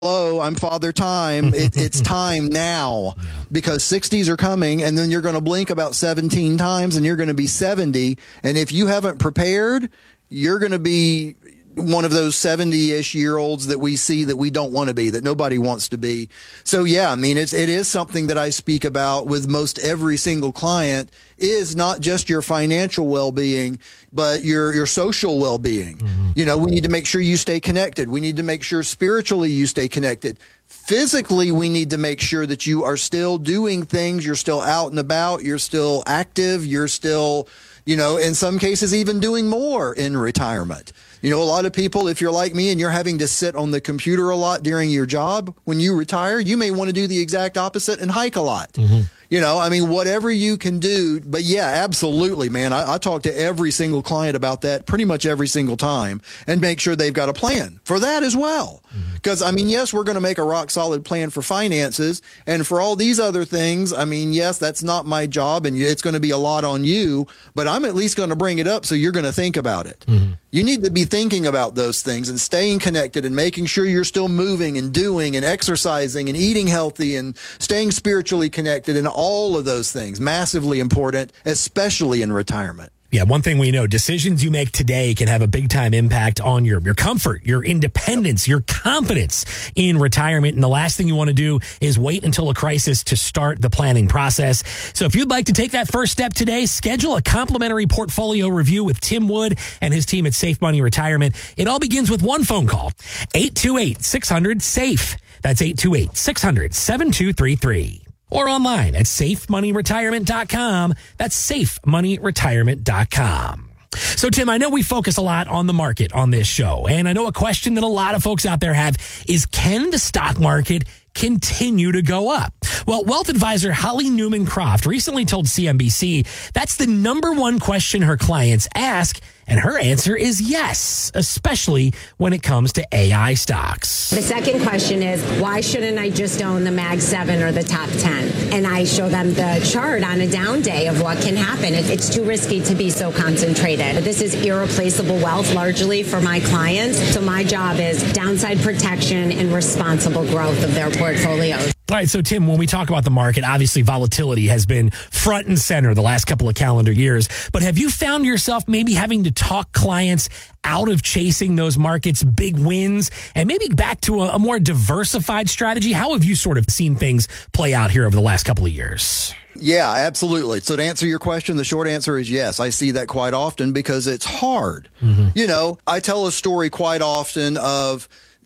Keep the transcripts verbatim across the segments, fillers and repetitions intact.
hello, I'm Father Time. It, it's time now because sixties are coming, and then you're going to blink about seventeen times and you're going to be seventy. And if you haven't prepared, you're going to be one of those seventy-ish year olds that we see that we don't want to be, that nobody wants to be. So yeah, I mean, it's, it is something that I speak about with most every single client, is not just your financial well-being, but your, your social well-being. Mm-hmm. You know, we need to make sure you stay connected. We need to make sure spiritually you stay connected. Physically, we need to make sure that you are still doing things. You're still out and about. You're still active. You're still, you know, in some cases, even doing more in retirement. You know, a lot of people, if you're like me and you're having to sit on the computer a lot during your job, when you retire, you may want to do the exact opposite and hike a lot. Mm-hmm. You know, I mean, whatever you can do. But yeah, absolutely, man. I, I talk to every single client about that pretty much every single time and make sure they've got a plan for that as well. Because, I mean, yes, we're going to make a rock solid plan for finances. And for all these other things, I mean, yes, that's not my job and it's going to be a lot on you, but I'm at least going to bring it up so you're going to think about it. Mm-hmm. You need to be thinking about those things and staying connected and making sure you're still moving and doing and exercising and eating healthy and staying spiritually connected, and all of those things, massively important, especially in retirement. Yeah, one thing we know, decisions you make today can have a big time impact on your, your comfort, your independence, your confidence in retirement. And the last thing you want to do is wait until a crisis to start the planning process. So if you'd like to take that first step today, schedule a complimentary portfolio review with Tim Wood and his team at Safe Money Retirement. It all begins with one phone call, eight two eight, six hundred, SAFE. That's eight two eight, six hundred, seven two three three. Or online at safe money retirement dot com. That's safe money retirement dot com. So, Tim, I know we focus a lot on the market on this show, and I know a question that a lot of folks out there have is, can the stock market continue to go up? Well, wealth advisor Holly Newman Croft recently told C N B C that's the number one question her clients ask, and her answer is yes, especially when it comes to A I stocks. The second question is, why shouldn't I just own the Mag seven or the top ten? And I show them the chart on a down day of what can happen. It's too risky to be so concentrated. This is irreplaceable wealth largely for my clients. So my job is downside protection and responsible growth of their portfolios. All right, so Tim, when we talk about the market, obviously volatility has been front and center the last couple of calendar years. But have you found yourself maybe having to talk clients out of chasing those markets' big wins and maybe back to a, a more diversified strategy? How have you sort of seen things play out here over the last couple of years? Yeah, absolutely. So to answer your question, the short answer is yes. I see that quite often because it's hard. Mm-hmm. You know, I tell a story quite often of,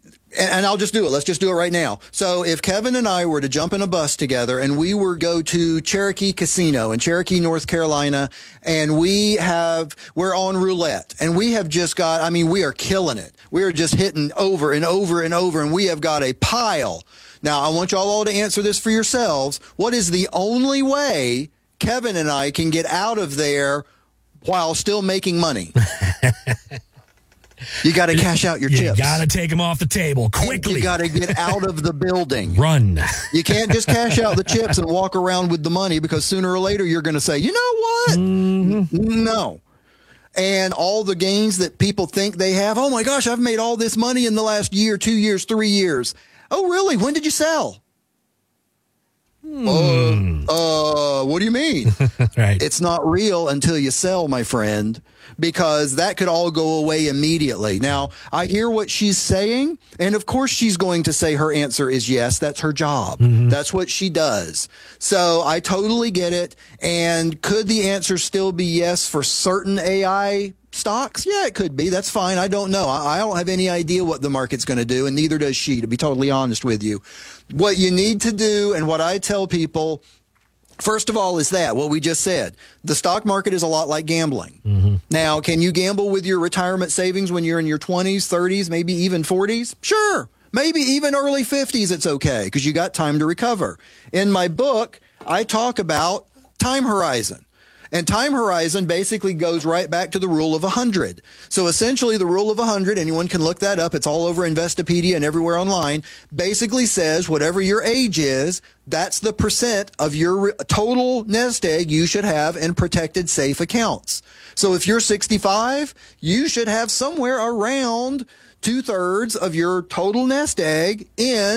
and I'll just do it. Let's just do it right now. So if Kevin and I were to jump in a bus together and we were go to Cherokee Casino in Cherokee, North Carolina, and we have, we're on roulette and we have just got, I mean, we are killing it. We are just hitting over and over and over, and we have got a pile. Now, I want y'all all to answer this for yourselves. What is the only way Kevin and I can get out of there while still making money? You got to cash out your you chips. You got to take them off the table quickly. And you got to get out of the building. Run. You can't just cash out the chips and walk around with the money, because sooner or later you're going to say, you know what? Mm-hmm. No. And all the gains that people think they have, oh my gosh, I've made all this money in the last year, two years, three years. Oh, really? When did you sell? Hmm. Uh, uh, what do you mean? Right. It's not real until you sell, my friend, because that could all go away immediately. Now, I hear what she's saying, and of course she's going to say her answer is yes. That's her job. Mm-hmm. That's what she does. So I totally get it. And could the answer still be yes for certain A I stocks? Yeah, it could be. That's fine. I don't know. I, I don't have any idea what the market's going to do, and neither does she, to be totally honest with you. What you need to do, and what I tell people, first of all, is that what we just said. The stock market is a lot like gambling. Mm-hmm. Now, can you gamble with your retirement savings when you're in your twenties, thirties, maybe even forties? Sure. Maybe even early fifties, it's okay, because you got time to recover. In my book, I talk about time horizon. And time horizon basically goes right back to the rule of one hundred. So essentially the rule of one hundred, anyone can look that up. It's all over Investopedia and everywhere online, basically says whatever your age is, that's the percent of your total nest egg you should have in protected safe accounts. So if you're sixty-five, you should have somewhere around two thirds of your total nest egg in